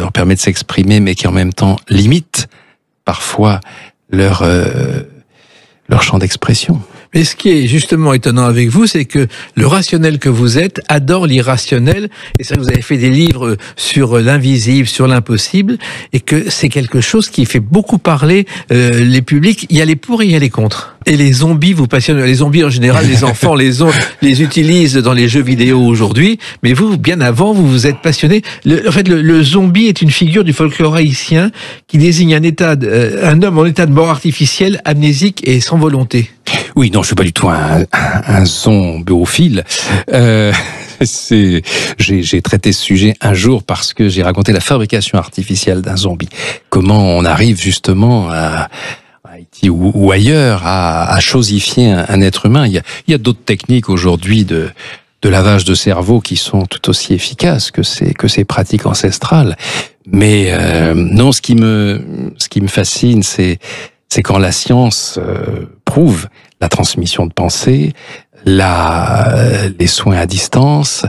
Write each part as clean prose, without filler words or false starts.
leur permet de s'exprimer, mais qui en même temps limite parfois leur champ d'expression. Mais ce qui est justement étonnant avec vous, c'est que le rationnel que vous êtes adore l'irrationnel. Et ça, vous avez fait des livres sur l'invisible, sur l'impossible, et que c'est quelque chose qui fait beaucoup parler les publics. Il y a les pour et il y a les contre. Et les zombies vous passionnent. Les zombies, en général, les enfants les utilisent dans les jeux vidéo aujourd'hui. Mais vous, bien avant, vous vous êtes passionné. Le zombie est une figure du folklore haïtien qui désigne un homme en état de mort artificielle, amnésique et sans volonté. Oui, non, je suis pas du tout un zombiophile. J'ai traité ce sujet un jour parce que j'ai raconté la fabrication artificielle d'un zombie. Comment on arrive justement à Haïti ou ailleurs à chosifier un être humain. Il y a d'autres techniques aujourd'hui de lavage de cerveau qui sont tout aussi efficaces que ces pratiques ancestrales. Mais non, ce qui me fascine, c'est quand la science prouve la transmission de pensée, les soins à distance,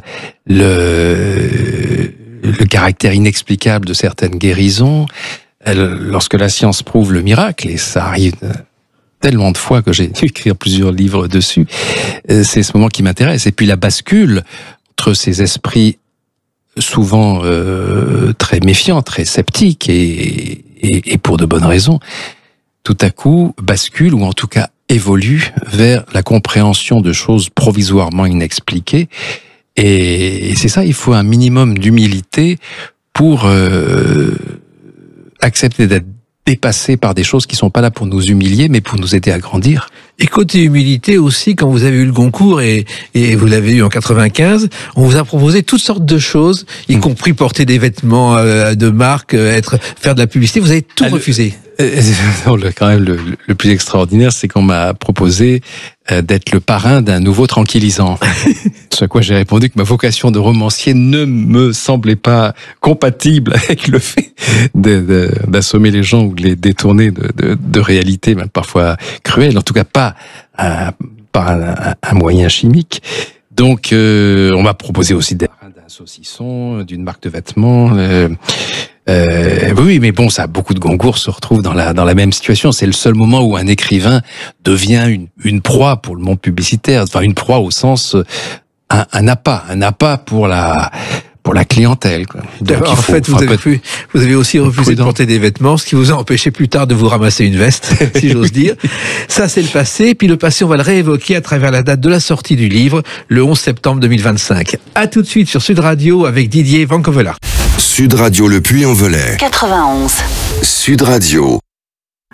le caractère inexplicable de certaines guérisons. Lorsque la science prouve le miracle, et ça arrive tellement de fois que j'ai dû écrire plusieurs livres dessus, c'est ce moment qui m'intéresse. Et puis la bascule entre ces esprits souvent très méfiants, très sceptiques, et pour de bonnes raisons, tout à coup bascule, ou en tout cas évolue vers la compréhension de choses provisoirement inexpliquées. Et c'est ça, il faut un minimum d'humilité pour accepter d'être dépassé par des choses qui sont pas là pour nous humilier, mais pour nous aider à grandir. Et côté humilité aussi, quand vous avez eu le Goncourt et vous l'avez eu en 95, on vous a proposé toutes sortes de choses, y compris porter des vêtements de marque, faire de la publicité. Vous avez tout refusé. Quand même, le plus extraordinaire, c'est qu'on m'a proposé d'être le parrain d'un nouveau tranquillisant. Ce à quoi j'ai répondu que ma vocation de romancier ne me semblait pas compatible avec le fait d'assommer les gens ou de les détourner de réalités, même parfois cruelles, en tout cas pas par un moyen chimique. Donc, on m'a proposé aussi d'être d'un saucisson, d'une marque de vêtements. Oui, mais bon, ça, beaucoup de Goncourt se retrouvent dans la même situation. C'est le seul moment où un écrivain devient une proie pour le monde publicitaire. Enfin, une proie au sens un appât pour la clientèle, quoi. Donc, en fait, vous avez aussi refusé de porter des vêtements, ce qui vous a empêché plus tard de vous ramasser une veste, si j'ose dire. Ça, c'est le passé. Puis le passé, on va le réévoquer à travers la date de la sortie du livre, le 11 septembre 2025. À tout de suite sur Sud Radio avec Didier Vancovela. Sud Radio Le Puy-en-Velay. 91. Sud Radio.